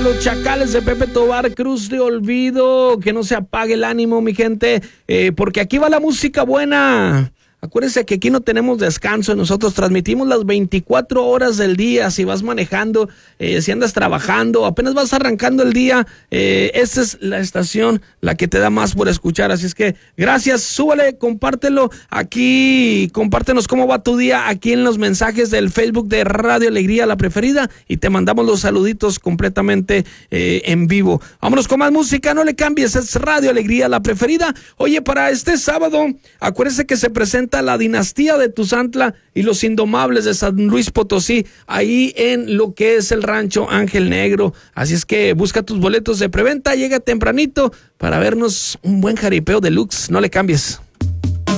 Los Chacales de Pepe Tobar, Cruz de Olvido. Que no se apague el ánimo, mi gente, porque aquí va la música buena. Acuérdense que aquí no tenemos descanso, nosotros transmitimos las 24 horas del día. Si vas manejando, si andas trabajando, apenas vas arrancando el día, esta es la estación la que te da más por escuchar. Así es que gracias, súbale, compártelo aquí, compártenos cómo va tu día aquí en los mensajes del Facebook de Radio Alegría, la preferida, y te mandamos los saluditos completamente en vivo. Vámonos con más música, no le cambies, es Radio Alegría, la preferida. Oye, para este sábado, acuérdense que se presenta la dinastía de Tuzantla y los Indomables de San Luis Potosí, ahí en lo que es el rancho Ángel Negro. Así es que busca tus boletos de preventa, llega tempranito para vernos un buen jaripeo deluxe. No le cambies.